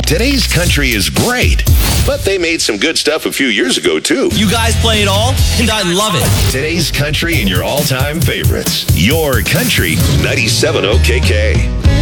Today's country is great, but they made some good stuff a few years ago, too. You guys play it all, and I love it. Today's country and your all-time favorites. Your Country 97 OKK.